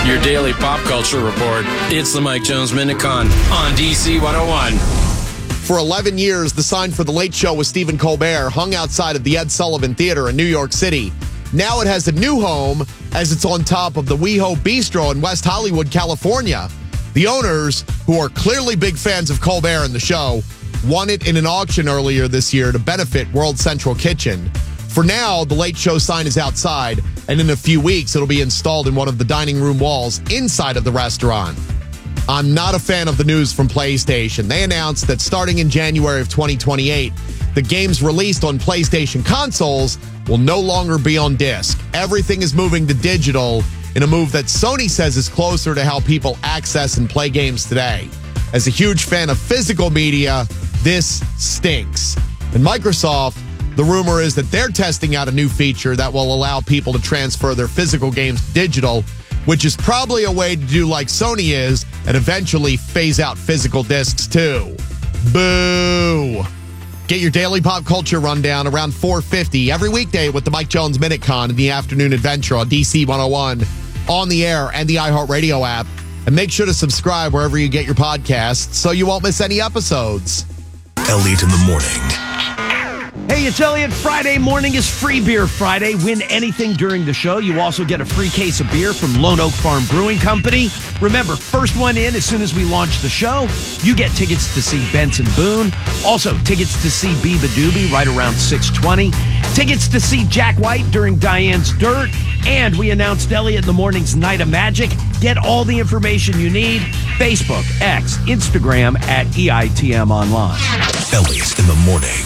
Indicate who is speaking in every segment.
Speaker 1: your daily pop culture report. It's the Mike Jones Minute Con on DC 101.
Speaker 2: For 11 years, the sign for The Late Show with Stephen Colbert hung outside of the Ed Sullivan Theater in New York City. Now it has a new home as it's on top of the WeHo Bistro in West Hollywood, California. The owners, who are clearly big fans of Colbert and the show, won it in an auction earlier this year to benefit World Central Kitchen. For now, The Late Show sign is outside, and in a few weeks, it'll be installed in one of the dining room walls inside of the restaurant. I'm not a fan of the news from PlayStation. They announced that starting in January of 2028, the games released on PlayStation consoles will no longer be on disc. Everything is moving to digital in a move that Sony says is closer to how people access and play games today. As a huge fan of physical media, this stinks. And Microsoft, the rumor is that they're testing out a new feature that will allow people to transfer their physical games to digital, which is probably a way to do like Sony is and eventually phase out physical discs too. Boo! Get your daily pop culture rundown around 4:50 every weekday with the Mike Jones Minute Con in the afternoon adventure on DC 101, on the air and the iHeartRadio app. And make sure to subscribe wherever you get your podcasts so you won't miss any episodes.
Speaker 3: Elliot in the morning.
Speaker 4: Hey, it's Elliot. Friday morning is Free Beer Friday. Win anything during the show. You also get a free case of beer from Lone Oak Farm Brewing Company. Remember, first one in as soon as we launch the show. You get tickets to see Benson Boone. Also, tickets to see Biba Doobie right around 6:20. Tickets to see Jack White during Diane's Dirt. And we announced Elliot in the Morning's Night of Magic. Get all the information you need. Facebook, X, Instagram at EITM Online.
Speaker 3: Elliot in the morning.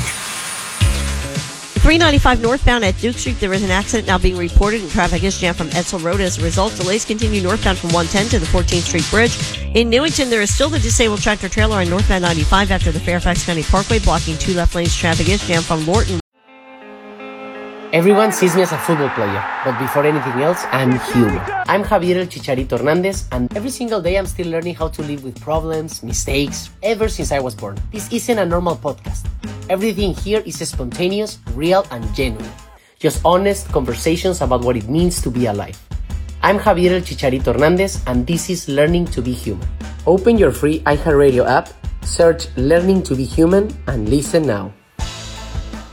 Speaker 5: 395 northbound at Duke Street, there is an accident now being reported and traffic is jammed from Edsel Road. As a result, delays continue northbound from 110 to the 14th Street Bridge. In Newington, there is still the disabled tractor trailer on northbound 95 after the Fairfax County Parkway, blocking two left lanes. Traffic is jammed from Lorton.
Speaker 6: Everyone sees me as a football player, but before anything else, I'm human. I'm Javier El Chicharito Hernandez, and every single day I'm still learning how to live with problems, mistakes, ever since I was born. This isn't a normal podcast. Everything here is spontaneous, real, and genuine. Just honest conversations about what it means to be alive. I'm Javier El Chicharito Hernandez, and this is Learning to Be Human. Open your free iHeartRadio app, search Learning to Be Human, and listen now.